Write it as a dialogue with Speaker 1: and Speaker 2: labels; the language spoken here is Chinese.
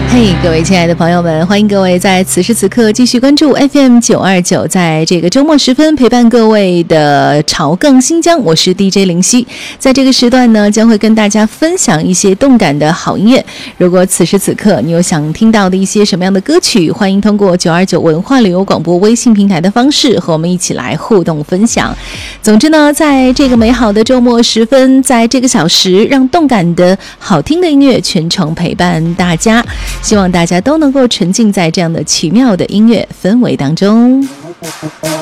Speaker 1: 嘿，各位亲爱的朋友们，欢迎各位在此时此刻继续关注 FM929，在这个周末时分陪伴各位的潮更新疆，我是 DJ 林夕。在这个时段呢，将会跟大家分享一些动感的好音乐。如果此时此刻你有想听到的一些什么样的歌曲，欢迎通过929文化旅游广播微信平台的方式和我们一起来互动分享。总之呢，在这个美好的周末时分，在这个小时，让动感的好听的音乐全程陪伴大家。希望大家都能够沉浸在这样的奇妙的音乐氛围当中。